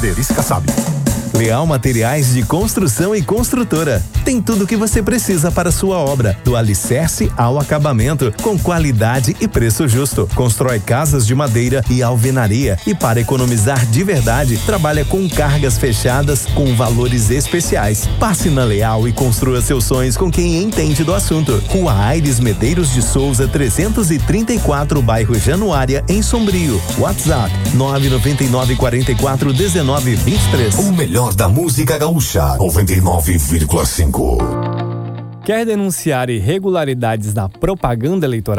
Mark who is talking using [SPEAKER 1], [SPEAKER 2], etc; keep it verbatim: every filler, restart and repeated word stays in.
[SPEAKER 1] Aderisca sabe.
[SPEAKER 2] Leal Materiais de Construção e Construtora. Tem tudo o que você precisa para sua obra, do alicerce ao acabamento, com qualidade e preço justo. Constrói casas de madeira e alvenaria e, para economizar de verdade, trabalha com cargas fechadas com valores especiais. Passe na Leal e construa seus sonhos com quem entende do assunto. Rua Aires Medeiros de Souza, trezentos e trinta e quatro, bairro Januária, em Sombrio. WhatsApp nove nove nove quatro quatro um nove dois três.
[SPEAKER 1] O melhor da música gaúcha, noventa e nove vírgula cinco.
[SPEAKER 3] Quer denunciar irregularidades na propaganda eleitoral?